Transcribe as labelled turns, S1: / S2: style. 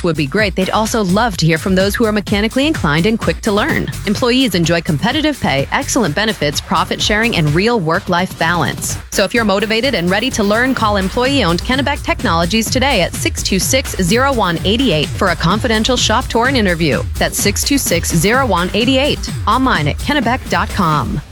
S1: techs would be great, they'd also love to hear from those who are mechanically inclined and quick to learn. Employees enjoy competitive pay, excellent benefits, profit sharing, and real work-life balance. So if you're motivated and ready to learn, call employee-owned Kennebec Technologies today at 626-0188 for a confidential shop tour and interview. That's 626-0188. Online at kennebec.com.